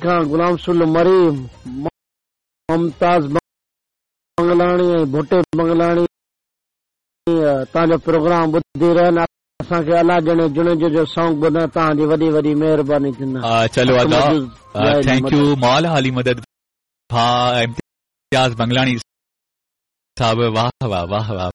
खां गुलाम सुल मरीम, मुमताज़ बंगलाणी ऐं भुटे बंगलाणी तव्हांजो प्रोग्राम ॿुधी रहनि. असांखे अला ॼणे जुणे जो सॉन्ग ॿुधण तव्हांजी वॾी वॾी महिरबानी थींदा. चलो अदा थैंक यू मौला अली मदद भा इम्तियाज़ बंगलाणी साहब. वाह वाह वाह वाह.